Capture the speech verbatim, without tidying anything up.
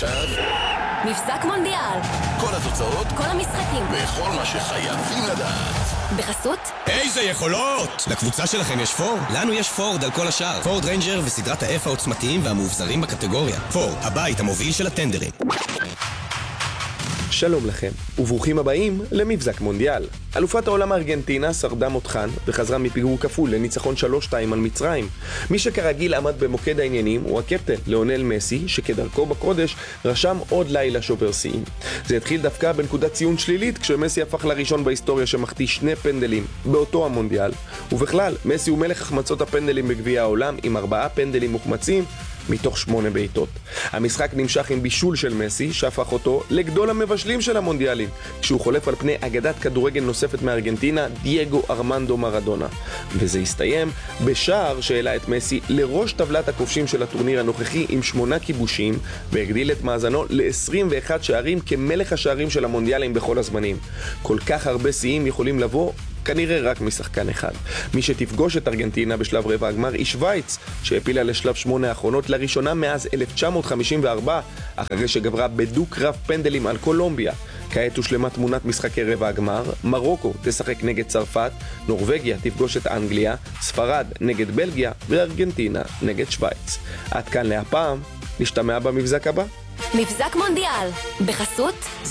ועכשיו מבזק מונדיאל. כל התוצאות, כל המשחקים וכל מה שחייבים לדעת. בחסות איזה יכולות! לקבוצה שלכם יש פורד? לנו יש פורד על כל השאר. פורד ריינג'ר וסדרת ה-F העוצמתיים והמאובזרים בקטגוריה. פורד, הבית המוביל של הטנדרים. שלום לכם, וברוכים הבאים למבזק מונדיאל. אלופת העולם ארגנטינה שרדה מותחן וחזרה מפיגור כפול לניצחון שלוש שתיים על מצרים. מי שכרגיל עמד במוקד העניינים הוא הקפטן ליאונל מסי, שכדרכו בקודש רשם עוד לילה שובר שיאים. זה התחיל דווקא בנקודת ציון שלילית, כשמסי הפך לראשון בהיסטוריה שמחטיא שני פנדלים באותו המונדיאל. ובכלל, מסי הוא מלך החמצות הפנדלים בגביע העולם עם ארבעה פנדלים מוחמצים מתוך שמונה בעיטות. המשחק נמשך עם בישול של מסי, שהפך אותו לגדול המבשלים של המונדיאלים, כשהוא חולף על פני אגדת כדורגל נוספת מארגנטינה, דייגו ארמנדו מרדונה. וזה הסתיים בשער שהעלה את מסי לראש טבלת הכובשים של הטורניר הנוכחי עם שמונה כיבושים, והגדיל את מאזנו ל-עשרים ואחד שערים כמלך השערים של המונדיאלים בכל הזמנים. כל כך הרבה שיאים יכולים לבוא כנראה רק משחקן אחד. מי שתפגוש את ארגנטינה בשלב רבע הגמר היא שוויץ, שהפילה לשלב שמונה האחרונות לראשונה מאז אלף תשע מאות חמישים וארבע, אחרי שגברה בדוק רב פנדלים על קולומביה. כעת הושלמה תמונת משחקי רבע הגמר. מרוקו תשחק נגד צרפת, נורווגיה תפגוש את אנגליה, ספרד נגד בלגיה וארגנטינה נגד שוויץ. עד כאן להפעם, נשתמע במבזק הבא. מבזק מונדיאל. בחסות